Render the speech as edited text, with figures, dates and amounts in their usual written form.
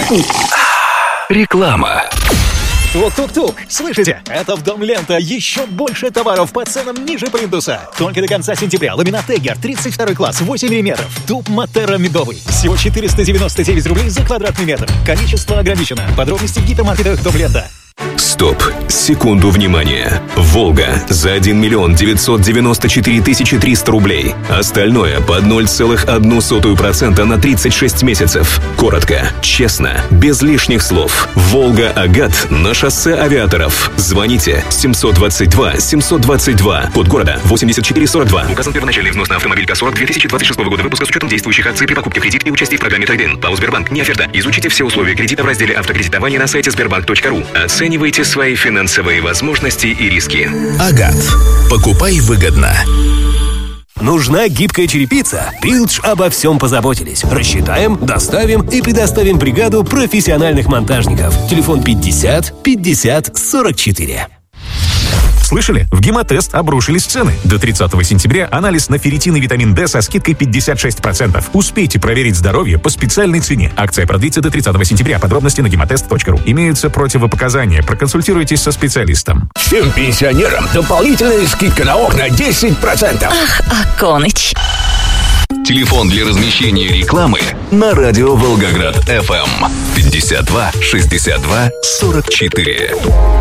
Реклама. Тук-тук-тук! Слышите? Это в Дом Лента еще больше товаров по ценам ниже плинтуса. Только до конца сентября ламинат Эггер 32 класс 8 мм. Туб Матера медовый. Всего 499 рублей за квадратный метр. Количество ограничено. Подробности в гипермаркетах Дом Лента. Стоп! Секунду внимания. «Волга» за 1 994 300 рублей. Остальное под 0,01% на 36 месяцев. Коротко, честно, без лишних слов. «Волга Агат» на шоссе Авиаторов. Звоните 722-722. Код города 8442. Указан первоначальный взнос на автомобиль КА-40 2026 года выпуска с учетом действующих акций при покупке в кредит и участии в программе «Трейд-ин». ПАО «Сбербанк». Не оферта. Изучите все условия кредита в разделе «Автокредитование» на сайте sberbank.ru. Оценивайте свои финансовые возможности и риски. Агат. Покупай выгодно. Нужна гибкая черепица? Пилдж обо всем позаботились. Рассчитаем, доставим и предоставим бригаду профессиональных монтажников. Телефон 50 50 44. Слышали? В Гемотест обрушились цены. До 30 сентября анализ на ферритин и витамин D со скидкой 56%. Успейте проверить здоровье по специальной цене. Акция продлится до 30 сентября. Подробности на гемотест.ру. Имеются противопоказания. Проконсультируйтесь со специалистом. Всем пенсионерам дополнительная скидка на окна 10%. Ах, Аконыч. Телефон для размещения рекламы на радио Волгоград FM 52 62 44.